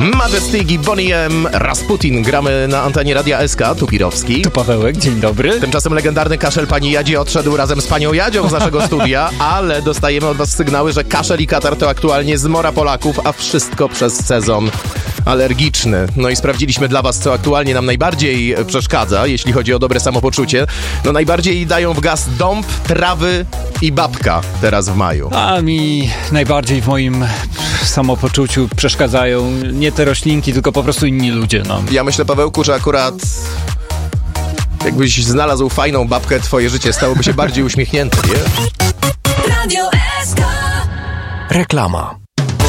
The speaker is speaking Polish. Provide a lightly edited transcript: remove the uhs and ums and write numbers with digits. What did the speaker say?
Majestic, Bonnie M, Rasputin. Gramy na antenie Radia SK, tu Pirowski. Tu Pawełek, dzień dobry. Tymczasem legendarny kaszel pani Jadzi odszedł razem z panią Jadzią z naszego studia, ale dostajemy od was sygnały, że kaszel i katar to aktualnie zmora Polaków, a wszystko przez sezon alergiczny. No i sprawdziliśmy dla was, co aktualnie nam najbardziej przeszkadza, jeśli chodzi o dobre samopoczucie. No najbardziej dają w gaz dąb, trawy i babka teraz w maju. A mi najbardziej w moim samopoczuciu przeszkadzają nie te roślinki, tylko po prostu inni ludzie, no. Ja myślę, Pawełku, że akurat jakbyś znalazł fajną babkę, twoje życie stałoby się bardziej uśmiechnięte, nie? Radio SK. Reklama.